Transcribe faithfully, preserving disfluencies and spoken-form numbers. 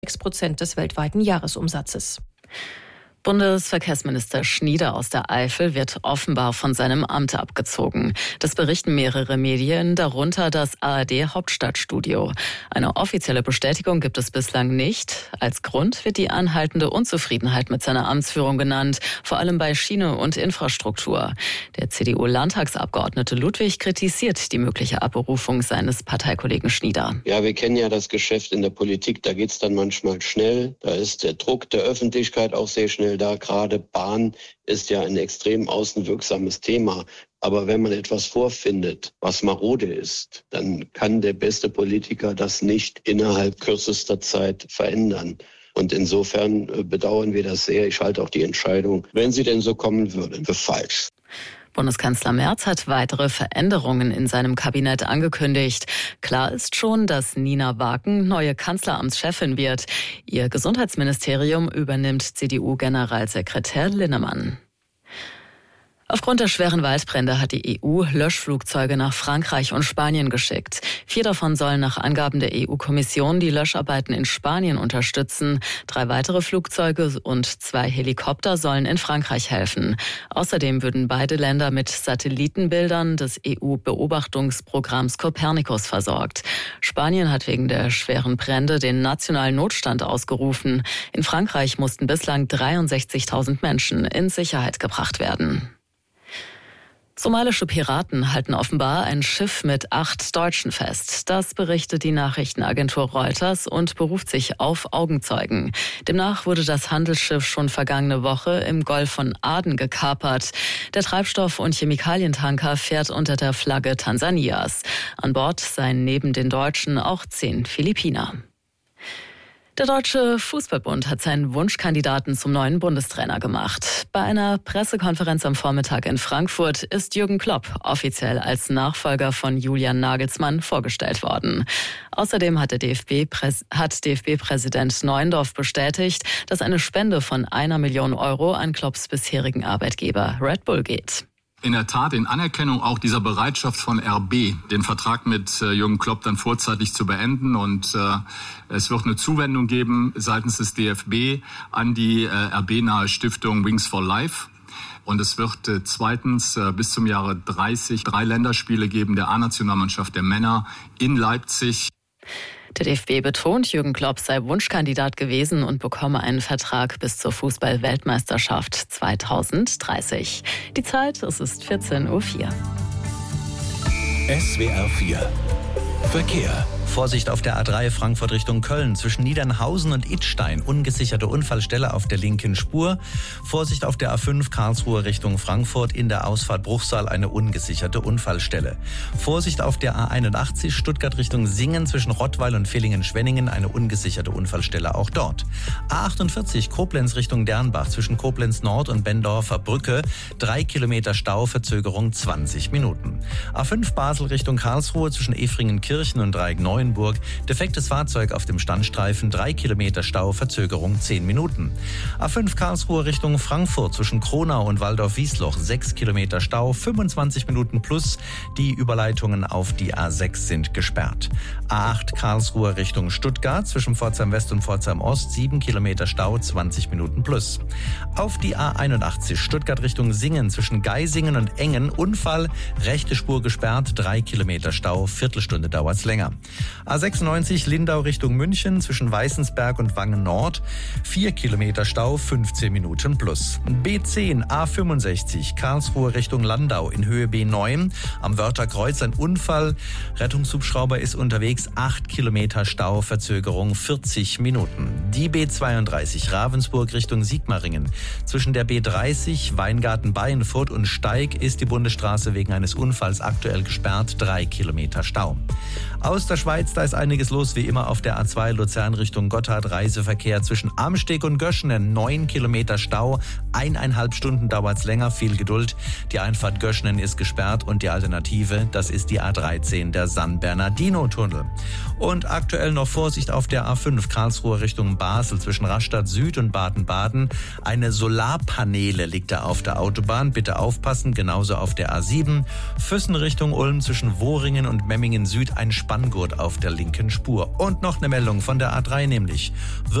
sechs Prozent des weltweiten Jahresumsatzes. Bundesverkehrsminister Schnieder aus der Eifel wird offenbar von seinem Amt abgezogen. Das berichten mehrere Medien, darunter das A R D-Hauptstadtstudio. Eine offizielle Bestätigung gibt es bislang nicht. Als Grund wird die anhaltende Unzufriedenheit mit seiner Amtsführung genannt, vor allem bei Schiene und Infrastruktur. Der C D U-Landtagsabgeordnete Ludwig kritisiert die mögliche Abberufung seines Parteikollegen Schnieder. Ja, wir kennen ja das Geschäft in der Politik, da geht es dann manchmal schnell. Da ist der Druck der Öffentlichkeit auch sehr schnell da. Gerade Bahn ist ja ein extrem außenwirksames Thema. Aber wenn man etwas vorfindet, was marode ist, dann kann der beste Politiker das nicht innerhalb kürzester Zeit verändern. Und insofern bedauern wir das sehr. Ich halte auch die Entscheidung, wenn sie denn so kommen würde, für falsch. Bundeskanzler Merz hat weitere Veränderungen in seinem Kabinett angekündigt. Klar ist schon, dass Nina Waken neue Kanzleramtschefin wird. Ihr Gesundheitsministerium übernimmt C D U-Generalsekretär Linnemann. Aufgrund der schweren Waldbrände hat die E U Löschflugzeuge nach Frankreich und Spanien geschickt. Vier davon sollen nach Angaben der E U-Kommission die Löscharbeiten in Spanien unterstützen. Drei weitere Flugzeuge und zwei Helikopter sollen in Frankreich helfen. Außerdem würden beide Länder mit Satellitenbildern des E U-Beobachtungsprogramms Copernicus versorgt. Spanien hat wegen der schweren Brände den nationalen Notstand ausgerufen. In Frankreich mussten bislang dreiundsechzigtausend Menschen in Sicherheit gebracht werden. Somalische Piraten halten offenbar ein Schiff mit acht Deutschen fest. Das berichtet die Nachrichtenagentur Reuters und beruft sich auf Augenzeugen. Demnach wurde das Handelsschiff schon vergangene Woche im Golf von Aden gekapert. Der Treibstoff- und Chemikalientanker fährt unter der Flagge Tansanias. An Bord seien neben den Deutschen auch zehn Philippiner. Der Deutsche Fußballbund hat seinen Wunschkandidaten zum neuen Bundestrainer gemacht. Bei einer Pressekonferenz am Vormittag in Frankfurt ist Jürgen Klopp offiziell als Nachfolger von Julian Nagelsmann vorgestellt worden. Außerdem hat der D F B, hat D F B-Präsident Neuendorf bestätigt, dass eine Spende von einer Million Euro an Klopps bisherigen Arbeitgeber Red Bull geht. In der Tat in Anerkennung auch dieser Bereitschaft von R B, den Vertrag mit äh, Jürgen Klopp dann vorzeitig zu beenden. Und äh, es wird eine Zuwendung geben seitens des D F B an die äh, R B-nahe Stiftung Wings for Life. Und es wird äh, zweitens äh, bis zum Jahre dreißig drei Länderspiele geben der A-Nationalmannschaft der Männer in Leipzig. Der D F B betont, Jürgen Klopp sei Wunschkandidat gewesen und bekomme einen Vertrag bis zur Fußball-Weltmeisterschaft zweitausenddreißig. Die Zeit, es ist vierzehn Uhr vier. S W R vier Verkehr. Vorsicht auf der A drei Frankfurt Richtung Köln. Zwischen Niedernhausen und Idstein ungesicherte Unfallstelle auf der linken Spur. Vorsicht auf der A fünf Karlsruhe Richtung Frankfurt. In der Ausfahrt Bruchsal eine ungesicherte Unfallstelle. Vorsicht auf der A einundachtzig Stuttgart Richtung Singen. Zwischen Rottweil und Villingen-Schwenningen eine ungesicherte Unfallstelle auch dort. A achtundvierzig Koblenz Richtung Dernbach. Zwischen Koblenz Nord und Bendorfer Brücke. Drei Kilometer Stau, Verzögerung zwanzig Minuten. A fünf Basel Richtung Karlsruhe. Zwischen Efringen-Kirchen und Dreieck-Neuenburg. Defektes Fahrzeug auf dem Standstreifen, drei Kilometer Stau, Verzögerung zehn Minuten. A fünf Karlsruhe Richtung Frankfurt zwischen Kronau und Waldorf-Wiesloch, sechs Kilometer Stau, fünfundzwanzig Minuten plus. Die Überleitungen auf die A sechs sind gesperrt. A acht Karlsruhe Richtung Stuttgart zwischen Pforzheim West und Pforzheim Ost, sieben Kilometer Stau, zwanzig Minuten plus. Auf die A einundachtzig Stuttgart Richtung Singen zwischen Geisingen und Engen, Unfall, rechte Spur gesperrt, drei Kilometer Stau, Viertelstunde dauert's länger. A sechsundneunzig Lindau Richtung München zwischen Weißensberg und Wangen Nord. vier Kilometer Stau, fünfzehn Minuten plus. B zehn A fünfundsechzig Karlsruhe Richtung Landau in Höhe B neun. Am Wörtherkreuz ein Unfall. Rettungshubschrauber ist unterwegs. acht Kilometer Stau, Verzögerung vierzig Minuten. Die B zweiunddreißig Ravensburg Richtung Sigmaringen. Zwischen der B dreißig Weingarten-Baienfurt und Steig ist die Bundesstraße wegen eines Unfalls aktuell gesperrt. drei Kilometer Stau. Aus der Schweiz, da ist einiges los, wie immer auf der A zwei Luzern Richtung Gotthard. Reiseverkehr zwischen Amsteg und Göschenen, neun Kilometer Stau, eineinhalb Stunden dauert's länger, viel Geduld. Die Einfahrt Göschenen ist gesperrt und die Alternative, das ist die A dreizehn, der San Bernardino-Tunnel. Und aktuell noch Vorsicht auf der A fünf Karlsruhe Richtung Basel zwischen Rastatt Süd und Baden-Baden. Eine Solarpaneele liegt da auf der Autobahn, bitte aufpassen, genauso auf der A sieben. Füssen Richtung Ulm zwischen Wohringen und Memmingen Süd ein Spanngurt auf auf der linken Spur. Und noch eine Meldung von der A drei nämlich.